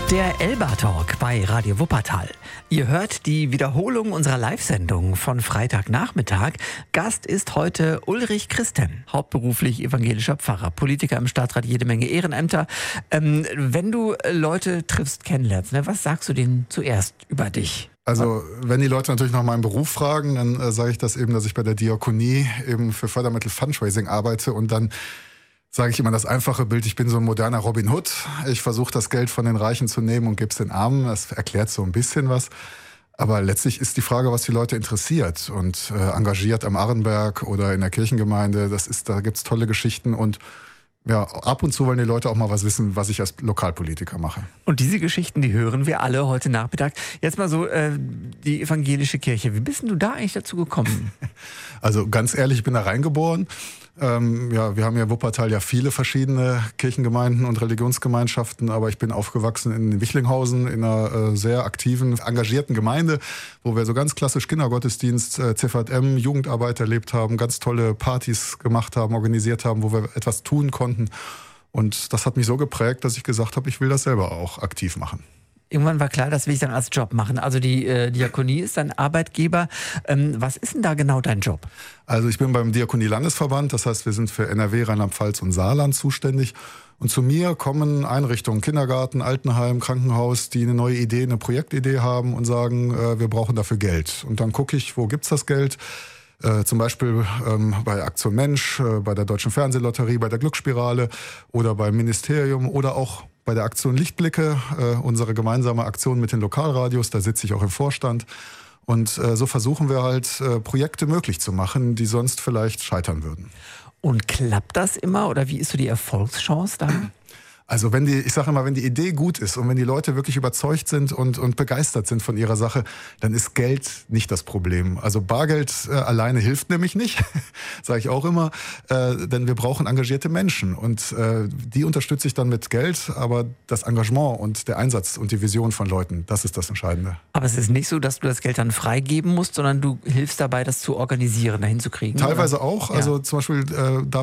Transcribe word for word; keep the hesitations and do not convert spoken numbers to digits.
Der Elba-Talk bei Radio Wuppertal. Ihr hört die Wiederholung unserer Live-Sendung von Freitagnachmittag. Gast ist heute Ulrich Christen, hauptberuflich evangelischer Pfarrer, Politiker im Stadtrat, jede Menge Ehrenämter. Ähm, wenn du Leute triffst, kennenlernst, ne, was sagst du denen zuerst über dich? Also wenn die Leute natürlich nach meinem Beruf fragen, dann äh, sage ich das eben, dass ich bei der Diakonie eben für Fördermittel Fundraising arbeite und dann sage ich immer das einfache Bild, ich bin so ein moderner Robin Hood. Ich versuche das Geld von den Reichen zu nehmen und gebe es den Armen. Das erklärt so ein bisschen was. Aber letztlich ist die Frage, was die Leute interessiert. Und äh, engagiert am Arrenberg oder in der Kirchengemeinde, das ist, da gibt's tolle Geschichten. Und ja, ab und zu wollen die Leute auch mal was wissen, was ich als Lokalpolitiker mache. Und diese Geschichten, die hören wir alle heute Nachmittag. Jetzt mal so, äh, die evangelische Kirche. Wie bist denn du da eigentlich dazu gekommen? Also ganz ehrlich, ich bin da reingeboren. Ähm, ja, wir haben ja Wuppertal ja viele verschiedene Kirchengemeinden und Religionsgemeinschaften, aber ich bin aufgewachsen in Wichlinghausen, in einer äh, sehr aktiven, engagierten Gemeinde, wo wir so ganz klassisch Kindergottesdienst, äh, Z V M, Jugendarbeit erlebt haben, ganz tolle Partys gemacht haben, organisiert haben, wo wir etwas tun konnten. Und das hat mich so geprägt, dass ich gesagt habe, ich will das selber auch aktiv machen. Irgendwann war klar, das will ich dann als Job machen. Also die äh, Diakonie ist dein Arbeitgeber. Ähm, was ist denn da genau dein Job? Also ich bin beim Diakonie-Landesverband, das heißt, wir sind für N R W, Rheinland-Pfalz und Saarland zuständig. Und zu mir kommen Einrichtungen, Kindergarten, Altenheim, Krankenhaus, die eine neue Idee, eine Projektidee haben und sagen, äh, wir brauchen dafür Geld. Und dann gucke ich, wo gibt's das Geld? Äh, zum Beispiel ähm, bei Aktion Mensch, äh, bei der Deutschen Fernsehlotterie, bei der Glücksspirale oder beim Ministerium oder auch bei der Aktion Lichtblicke, äh, unsere gemeinsame Aktion mit den Lokalradios, da sitze ich auch im Vorstand. Und äh, so versuchen wir halt, äh, Projekte möglich zu machen, die sonst vielleicht scheitern würden. Und klappt das immer oder wie ist so die Erfolgschance da? Also wenn die, ich sage immer, wenn die Idee gut ist und wenn die Leute wirklich überzeugt sind und, und begeistert sind von ihrer Sache, dann ist Geld nicht das Problem. Also Bargeld äh, alleine hilft nämlich nicht, sage ich auch immer, äh, denn wir brauchen engagierte Menschen und äh, die unterstütze ich dann mit Geld, aber das Engagement und der Einsatz und die Vision von Leuten, das ist das Entscheidende. Aber es ist nicht so, dass du das Geld dann freigeben musst, sondern du hilfst dabei, das zu organisieren, dahin zu kriegen? Teilweise oder? auch, Ja. also zum Beispiel äh,